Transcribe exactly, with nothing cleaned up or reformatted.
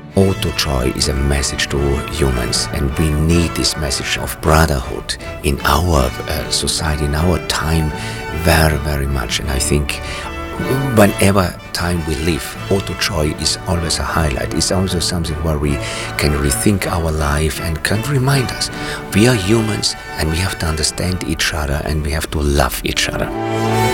Auto Joy is a message to humans, and we need this message of brotherhood in our uh, society, in our time, very, very much. And I think whenever time we live, Auto Joy is always a highlight. It's also something where we can rethink our life and can remind us we are humans and we have to understand each other and we have to love each other.